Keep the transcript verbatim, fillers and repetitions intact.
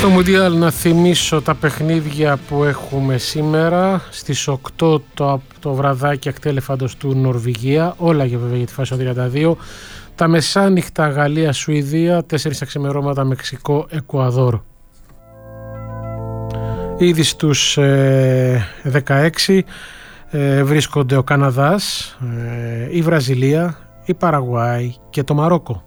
Στο Μουντιάλ να θυμίσω τα παιχνίδια που έχουμε σήμερα. Στις οκτώ το, το βραδάκι Ακτέλεφαντος του Νορβηγία, όλα για βέβαια για τη φάση των τριάντα δύο. Τα μεσάνυχτα Γαλλία-Σουηδία, τέσσερα τα ξημερώματα Μεξικό-Εκουαδόρ. Ήδη στους ε, δεκαέξι ε, βρίσκονται ο Καναδάς, ε, η Βραζιλία, η Παραγουάη και το Μαρόκο.